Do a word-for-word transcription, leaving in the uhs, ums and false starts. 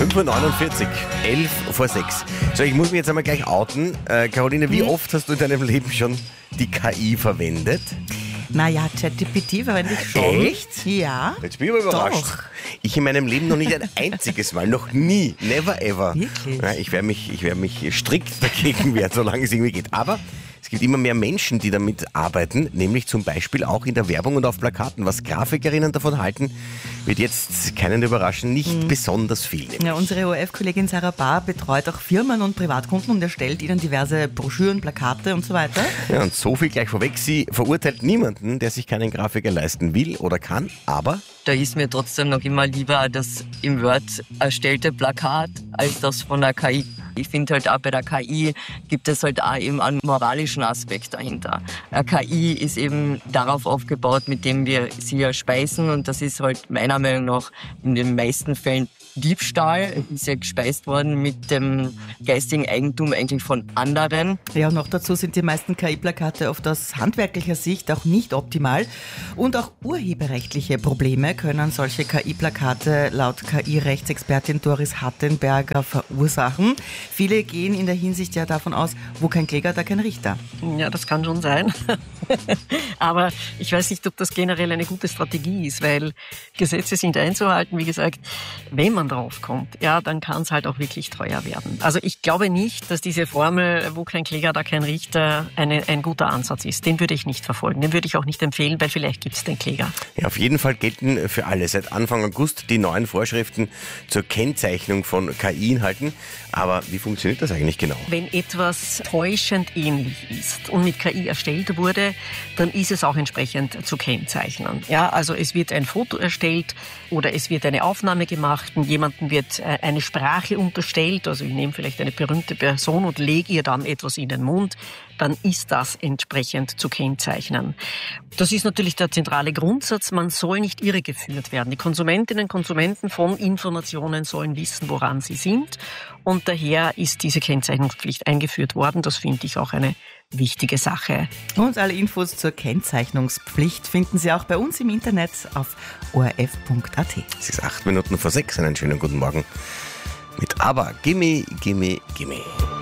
fünf Uhr neunundvierzig, elf vor sechs. So, ich muss mich jetzt einmal gleich outen. Äh, Caroline, wie oft hast du in deinem Leben schon die K I verwendet? Naja, ChatGPT verwende ich schon. Echt? Ja. Jetzt bin ich aber überrascht. Doch. Ich in meinem Leben noch nicht ein einziges Mal, noch nie, never ever. Wirklich? Ja, ich werde mich, ich werde mich strikt dagegen wehren, solange es irgendwie geht. Aber es gibt immer mehr Menschen, die damit arbeiten, nämlich zum Beispiel auch in der Werbung und auf Plakaten. Was Grafikerinnen davon halten, wird jetzt keinen überraschen, nicht mhm. besonders viel. Nämlich. Ja, unsere O R F-Kollegin Sarah Bahr betreut auch Firmen und Privatkunden und erstellt ihnen diverse Broschüren, Plakate und so weiter. Ja, und so viel gleich vorweg, sie verurteilt niemanden, der sich keinen Grafiker leisten will oder kann, aber... Da ist mir trotzdem noch immer lieber das im Word erstellte Plakat als das von der K I. Ich finde halt auch bei der K I gibt es halt auch eben einen moralischen Aspekt dahinter. Eine K I ist eben darauf aufgebaut, mit dem wir sie ja speisen, und das ist halt meiner Meinung nach in den meisten Fällen Diebstahl. Ist ja gespeist worden mit dem geistigen Eigentum eigentlich von anderen. Ja, und noch dazu sind die meisten K I-Plakate oft aus handwerklicher Sicht auch nicht optimal. Und auch urheberrechtliche Probleme können solche K I-Plakate laut K I-Rechtsexpertin Doris Hattenberger verursachen. Viele gehen in der Hinsicht ja davon aus, wo kein Kläger, da kein Richter. Ja, das kann schon sein. Aber ich weiß nicht, ob das generell eine gute Strategie ist, weil Gesetze sind einzuhalten. Wie gesagt, wenn man drauf kommt, ja, dann kann es halt auch wirklich teuer werden. Also ich glaube nicht, dass diese Formel, wo kein Kläger, da kein Richter, eine, ein guter Ansatz ist. Den würde ich nicht verfolgen. Den würde ich auch nicht empfehlen, weil vielleicht gibt es den Kläger. Ja, auf jeden Fall gelten für alle seit Anfang August die neuen Vorschriften zur Kennzeichnung von K I-Inhalten. Aber wie funktioniert das eigentlich genau? Wenn etwas täuschend ähnlich ist und mit K I erstellt wurde, dann ist es auch entsprechend zu kennzeichnen. Ja, also es wird ein Foto erstellt oder es wird eine Aufnahme gemacht und jemandem wird eine Sprache unterstellt. Also ich nehme vielleicht eine berühmte Person und lege ihr dann etwas in den Mund. Dann ist das entsprechend zu kennzeichnen. Das ist natürlich der zentrale Grundsatz. Man soll nicht irregeführt werden. Die Konsumentinnen und Konsumenten von Informationen sollen wissen, woran sie sind. Und daher ist diese Kennzeichnungspflicht eingeführt worden. Das finde ich auch eine wichtige Sache. Und alle Infos zur Kennzeichnungspflicht finden Sie auch bei uns im Internet auf o r f punkt a t. Es ist acht Minuten vor sechs. Einen schönen guten Morgen mit Aber, gimme, gimme, gimme.